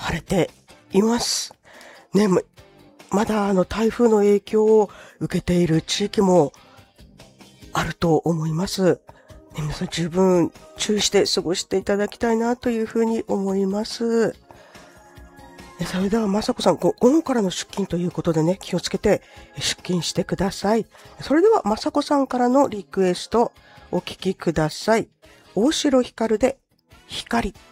晴れています。ね、まだ台風の影響を受けている地域もあると思います。ね、皆さん十分注意して過ごしていただきたいなというふうに思います。それではまさこさん、午後からの出勤ということでね、気をつけて出勤してください。それではまさこさんからのリクエストお聞きください。大城ひかるで光。